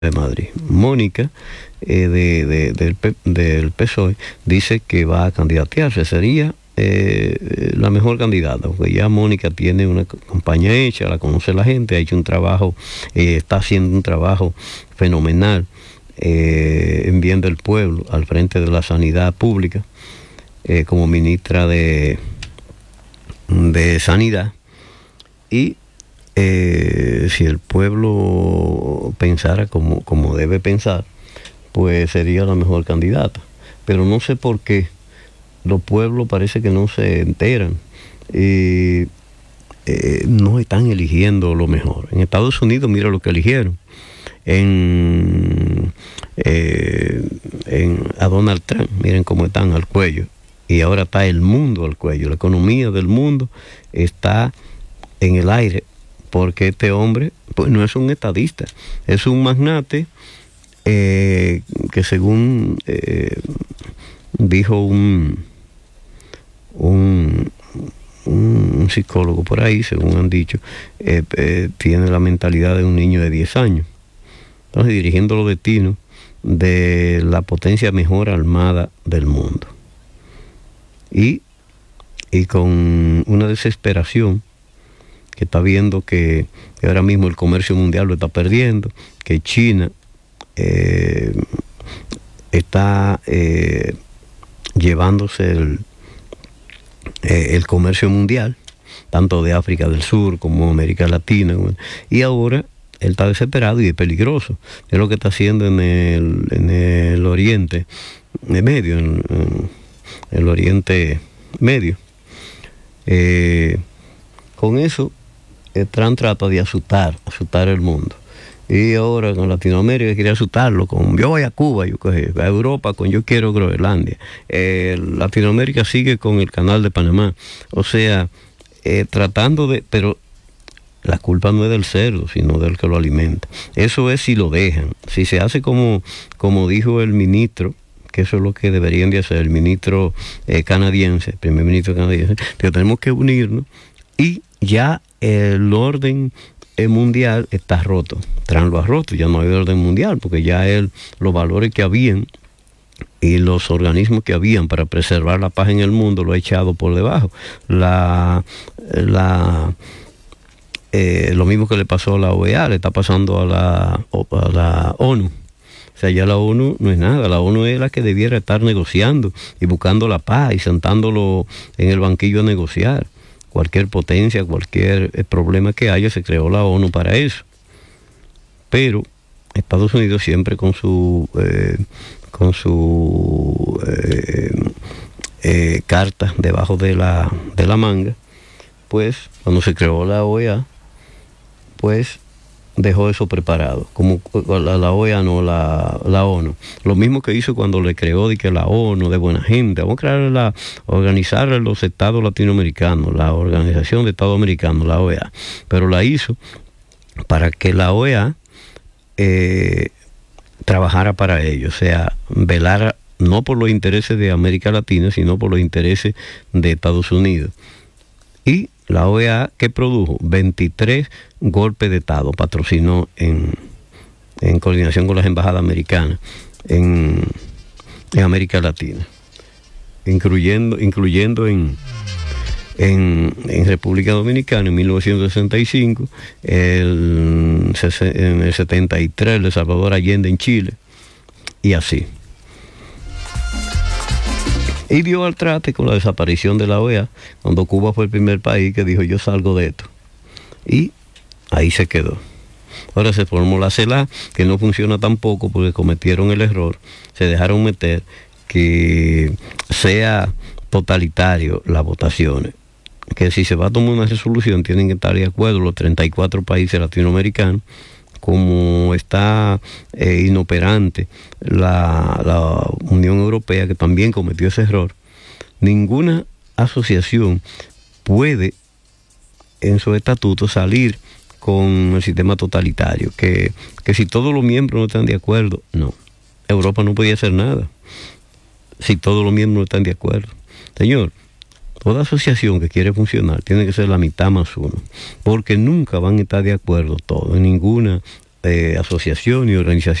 de Madrid. Mónica, del PSOE, dice que va a candidatearse. Sería la mejor candidata, porque ya Mónica tiene una campaña hecha, la conoce la gente, ha hecho un trabajo, está haciendo un trabajo fenomenal en bien del pueblo, al frente de la sanidad pública, como ministra de Sanidad. Y si el pueblo pensara como debe pensar, pues sería la mejor candidata. Pero no sé por qué los pueblos parece que no se enteran y no están eligiendo lo mejor. En Estados Unidos, mira lo que eligieron. A Donald Trump, miren cómo están al cuello. Y ahora está el mundo al cuello. La economía del mundo está en el aire, porque este hombre pues no es un estadista, es un magnate que según dijo un psicólogo por ahí, según han dicho, tiene la mentalidad de un niño de 10 años. Entonces, dirigiendo los destinos de la potencia mejor armada del mundo. Y con una desesperación, que está viendo que ahora mismo el comercio mundial lo está perdiendo, que China está llevándose el comercio mundial, tanto de África del Sur como América Latina, y ahora él está desesperado y es peligroso. Es lo que está haciendo en el Oriente Medio, en el Oriente Medio. Con eso, Trump trata de asustar el mundo. Y ahora con Latinoamérica quiere asustarlo con yo voy a Cuba, a Europa con yo quiero Groenlandia. Latinoamérica sigue con el canal de Panamá. O sea, tratando de... Pero la culpa no es del cerdo, sino del que lo alimenta. Eso es si lo dejan. Si se hace como dijo el ministro, que eso es lo que deberían de hacer, el ministro canadiense, el primer ministro canadiense, pero tenemos que unirnos y ya el orden mundial está roto. Trump lo ha roto, ya no hay orden mundial, porque ya los valores que habían y los organismos que habían para preservar la paz en el mundo lo ha echado por debajo. Lo mismo que le pasó a la OEA, le está pasando a la ONU. O sea, ya la ONU no es nada, la ONU es la que debiera estar negociando y buscando la paz y sentándolo en el banquillo a negociar. Cualquier potencia, cualquier problema que haya, se creó la ONU para eso. Pero Estados Unidos siempre con su carta debajo de la manga, pues cuando se creó la OEA, pues dejó eso preparado, como la OEA no, la ONU. Lo mismo que hizo cuando le creó de que la ONU de buena gente, vamos a organizar los estados latinoamericanos, la Organización de Estados Americanos, la OEA, pero la hizo para que la OEA trabajara para ellos, o sea, velara no por los intereses de América Latina, sino por los intereses de Estados Unidos. Y la OEA, que produjo 23 golpes de Estado, patrocinó en coordinación con las embajadas americanas en América Latina, incluyendo en República Dominicana en 1965, en el 73 de Salvador Allende en Chile, y así. Y dio al traste con la desaparición de la OEA, cuando Cuba fue el primer país que dijo yo salgo de esto. Y ahí se quedó. Ahora se formó la CELAC, que no funciona tampoco porque cometieron el error, se dejaron meter que sea totalitario las votaciones. Que si se va a tomar una resolución tienen que estar de acuerdo los 34 países latinoamericanos. Como está inoperante la Unión Europea, que también cometió ese error, ninguna asociación puede en su estatuto salir con el sistema totalitario, que si todos los miembros no están de acuerdo, no. Europa no podía hacer nada si todos los miembros no están de acuerdo. Señor, toda asociación que quiere funcionar tiene que ser la mitad más uno, porque nunca van a estar de acuerdo todos, en ninguna asociaciones y organizaciones